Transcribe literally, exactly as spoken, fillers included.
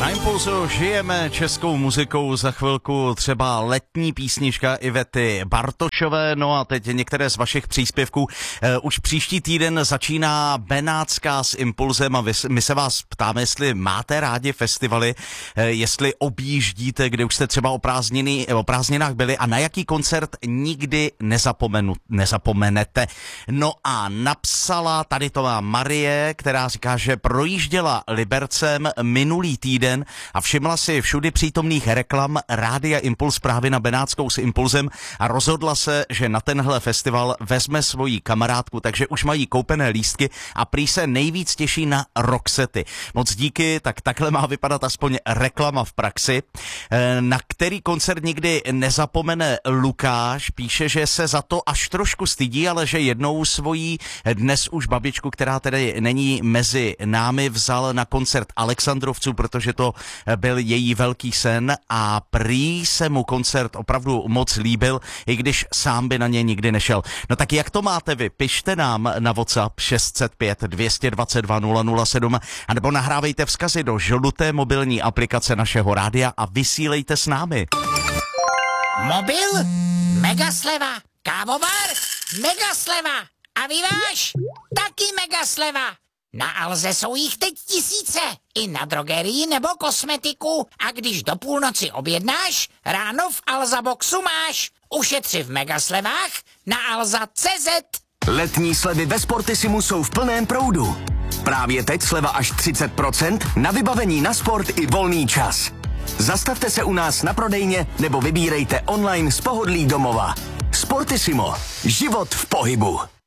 Na Impulsu žijeme českou muzikou, za chvilku třeba letní písnička Ivety Bartošové, no a teď některé z vašich příspěvků. E, už příští týden začíná Benátská s Impulsem a vy, my se vás ptáme, jestli máte rádi festivaly, e, jestli objíždíte, kde už jste třeba o, prázdniny, o prázdninách byli a na jaký koncert nikdy nezapomenu, nezapomenete. No a napsala, tady to má Marie, která říká, že projížděla Libercem minulý týden a všimla si všudy přítomných reklam Rádia Impuls právě na Benátskou s Impulsem a rozhodla se, že na tenhle festival vezme svoji kamarádku, takže už mají koupené lístky a prý se nejvíc těší na rocksety. Moc díky, tak takhle má vypadat aspoň reklama v praxi. Na který koncert nikdy nezapomene Lukáš, píše, že se za to až trošku stydí, ale že jednou svojí dnes už babičku, která tedy není mezi námi, vzal na koncert Alexandrovců, protože to byl její velký sen a prý se mu koncert opravdu moc líbil, i když sám by na ně nikdy nešel. No tak jak to máte vy? Pište nám na WhatsApp šest set pět dvě dva dva nula nula sedm anebo nahrávejte vzkazy do žluté mobilní aplikace našeho rádia a vysílejte s námi. Mobil? Mega sleva. Kávovar? Mega sleva. A vyváž? Taky mega sleva. Na Alze jsou jich teď tisíce. I na drogerii nebo kosmetiku. A když do půlnoci objednáš, ráno v Alza Boxu máš. Ušetři v megaslevách na alza tečka cé zet. Letní slevy ve Sportissimu jsou v plném proudu. Právě teď sleva až třicet procent na vybavení na sport i volný čas. Zastavte se u nás na prodejně nebo vybírejte online z pohodlí domova. Sportissimo. Život v pohybu.